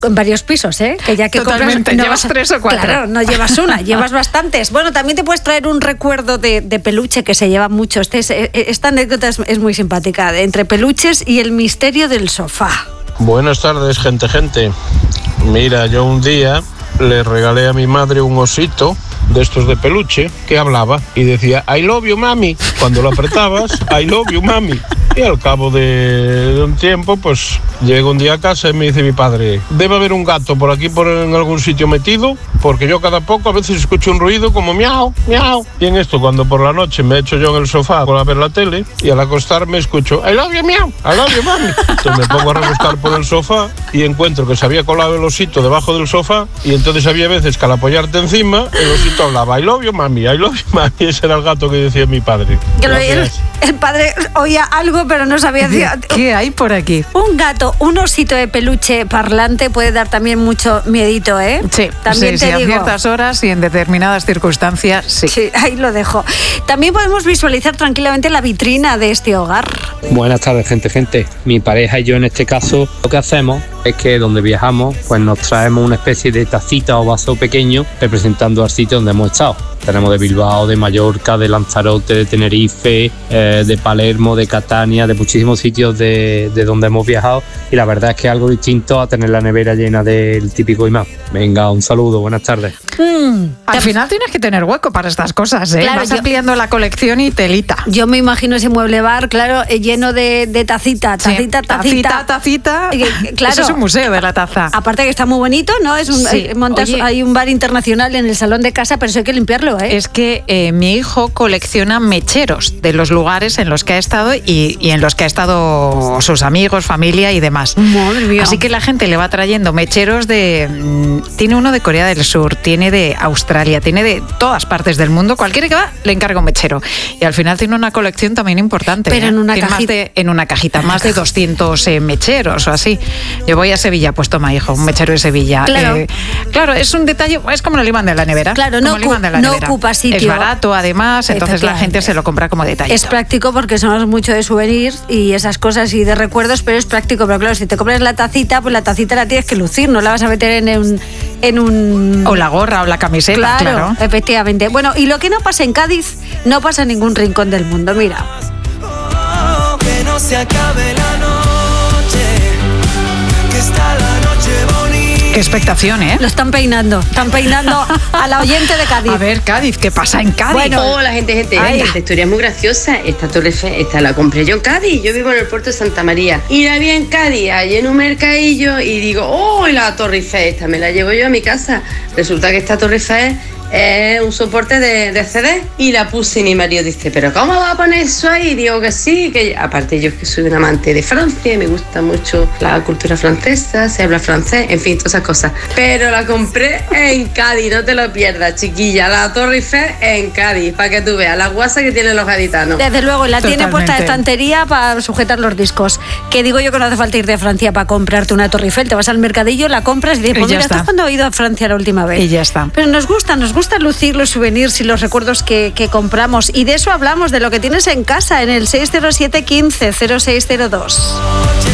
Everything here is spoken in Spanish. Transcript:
en varios pisos, que ya que totalmente, compras, no llevas 3 o 4. Claro, no llevas una, llevas bastantes. Bueno, también te puedes traer un recuerdo de peluche que se lleva mucho. Esta anécdota es muy simpática, entre peluches y el misterio del sofá. Buenas tardes, gente. Mira, yo un día le regalé a mi madre un osito de estos de peluche que hablaba y decía I love you, mami. Cuando lo apretabas, I love you, mami. Y al cabo de un tiempo, pues llego un día a casa y me dice mi padre, debe haber un gato por aquí en algún sitio metido, porque yo cada poco a veces escucho un ruido como miau, miau. Y en esto, cuando por la noche me echo yo en el sofá a ver la tele y al acostarme escucho I love you, miau, I love you, mami. Entonces me pongo a rebuscar por el sofá y encuentro que se había colado el osito debajo del sofá y entonces había veces que al apoyarte encima el osito hablaba I love you, mami, I love you, mami. Ese era el gato que decía mi padre. El padre oía algo pero no sabía. ¿Qué hay por aquí? Un gato, un osito de peluche parlante puede dar también mucho miedito, Sí, también sí, a ciertas horas y en determinadas circunstancias, sí. Sí, ahí lo dejo. También podemos visualizar tranquilamente la vitrina de este hogar. Buenas tardes, gente. Mi pareja y yo en este caso lo que hacemos es que donde viajamos pues nos traemos una especie de tacita o vaso pequeño representando al sitio donde hemos estado. Tenemos de Bilbao, de Mallorca, de Lanzarote, de Tenerife, de Palermo, de Catania, de muchísimos sitios de donde hemos viajado y la verdad es que es algo distinto a tener la nevera llena del típico imán. Venga, un saludo, buenas tardes. Al final tienes que tener hueco para estas cosas, Claro, vas ampliando la colección y telita. Yo me imagino ese mueble bar, claro, lleno de tacita. Claro. Eso es un museo de la taza. Aparte que está muy bonito, ¿no? Hay un bar internacional en el salón de casa, pero eso hay que limpiarlo, Es que mi hijo colecciona mecheros de los lugares en los que ha estado y en los que ha estado sus amigos, familia y demás. Madre mía. Así que la gente le va trayendo mecheros tiene uno de Corea del Sur, tiene de Australia, tiene de todas partes del mundo. Cualquiera que va, le encarga un mechero. Y al final tiene una colección también importante. Pero en una cajita. En una cajita, más de 200 mecheros o así. Yo voy a Sevilla, pues toma, hijo, un mechero de Sevilla. Claro, es un detalle, es como el imán de la nevera. Claro, no ocupa sitio. Es barato, además, entonces la gente se lo compra como detalle. Es práctico porque somos mucho de souvenirs y esas cosas y de recuerdos, pero es práctico. Pero claro, si te compras la tacita, pues la tacita la tienes que lucir, no la vas a meter en un... O la gorra o la camiseta, claro. Efectivamente. Bueno, y lo que no pasa en Cádiz, no pasa en ningún rincón del mundo, mira. Que no se acabe la noche, que está la noche bonita. Qué expectación, Lo están peinando a la oyente de Cádiz. A ver, Cádiz, ¿qué pasa en Cádiz? Bueno, hola, gente. Esta historia es muy graciosa. Esta Torre Eiffel, esta la compré yo en Cádiz. Yo vivo en el puerto de Santa María. Y la vi en Cádiz, allí en un mercadillo, y digo, ¡oh, la Torre Eiffel! Esta me la llevo yo a mi casa. Resulta que esta Torre Eiffel es un soporte de CD y la puse y mi marido dice, ¿pero cómo va a poner eso ahí? Y digo que sí, que aparte yo es que soy un amante de Francia y me gusta mucho la cultura francesa, se habla francés, en fin, todas esas cosas. Pero la compré en Cádiz, no te lo pierdas, chiquilla, la Torre Eiffel en Cádiz, para que tú veas la guasa que tienen los gaditanos. Desde luego, la tiene puesta de estantería para sujetar los discos. Que digo yo que no hace falta ir de Francia para comprarte una Torre Eiffel, te vas al mercadillo, la compras y dices, pues mira, ¿estás cuando he ido a Francia la última vez? Y ya está. Pero nos gusta lucir los souvenirs y los recuerdos que compramos. Y de eso hablamos, de lo que tienes en casa, en el 607 15 0602.